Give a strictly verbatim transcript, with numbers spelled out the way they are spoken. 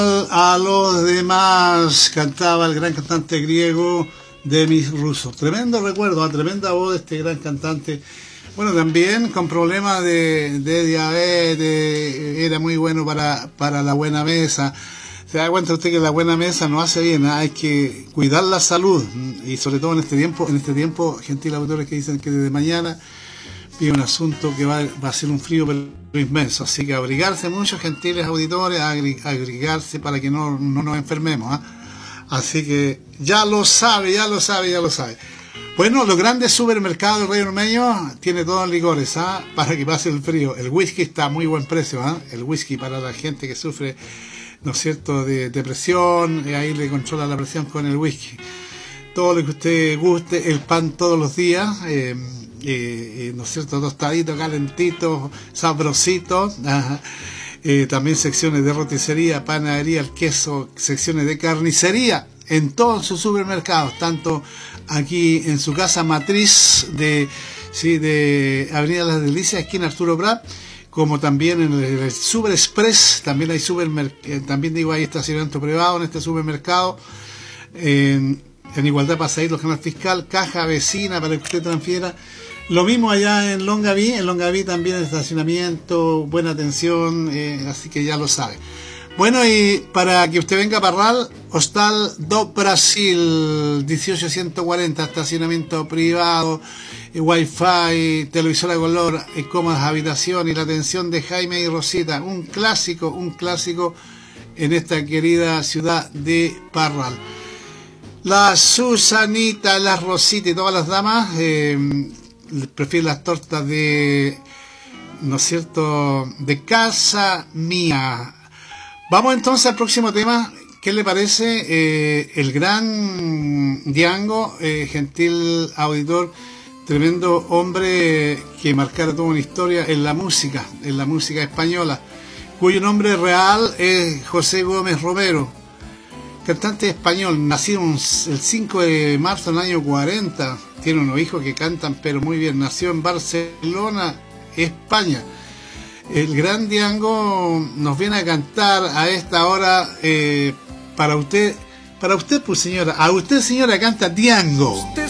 A los demás, cantaba el gran cantante griego Demis Roussos. Tremendo recuerdo, a tremenda voz de este gran cantante. Bueno, también con problemas de, de diabetes, era muy bueno para, para la buena mesa. Se da cuenta usted que la buena mesa no hace bien, ¿eh? Hay que cuidar la salud, y sobre todo en este tiempo, en este tiempo, gentiles autores que dicen que desde mañana viene un asunto que va, va a ser un frío pero inmenso, así que abrigarse mucho, gentiles auditores, abrigarse para que no, no nos enfermemos, ¿eh? Así que ya lo sabe, ya lo sabe, ya lo sabe. Bueno, los grandes supermercados del Rey Ormeño tiene todos los licores, ¿ah? Para que pase el frío. El whisky está a muy buen precio, ¿ah? El whisky para la gente que sufre, ¿no es cierto?, de depresión, y ahí le controla la presión con el whisky. Todo lo que usted guste, el pan todos los días, eh, eh, ¿no es cierto?, tostadito, calentito, sabrosito. Ajá. Eh, también secciones de roticería, panadería, el queso, secciones de carnicería en todos sus supermercados, tanto aquí en su casa matriz de, sí, de Avenida Las Delicias, esquina Arturo Prat, como también en el, el Super Express, también hay supermercado, eh, también digo, hay estacionamiento privado en este supermercado, eh, en Igualdad Pasadillos, Canal Fiscal, caja vecina para que usted transfiera. Lo mismo allá en Longaví, en Longaví también el estacionamiento, buena atención, eh, así que ya lo sabe. Bueno, y para que usted venga a Parral, Hostal do Brasil, dieciocho ciento cuarenta, estacionamiento privado, eh, wifi, televisor a color, eh, cómodas habitaciones y la atención de Jaime y Rosita. Un clásico, un clásico en esta querida ciudad de Parral. La Susanita, la Rosita y todas las damas eh, prefieren las tortas de, ¿no es cierto?, de Casa Mía. Vamos entonces al próximo tema. ¿Qué le parece? Eh, el gran Diango, eh, gentil auditor, tremendo hombre que marcara toda una historia en la música, en la música española, cuyo nombre real es José Gómez Romero, cantante español, nacido el cinco de marzo del año cuarenta, tiene unos hijos que cantan pero muy bien, nació en Barcelona, España. El gran Diango nos viene a cantar a esta hora, eh, para usted, para usted pues señora, a usted señora canta Diango.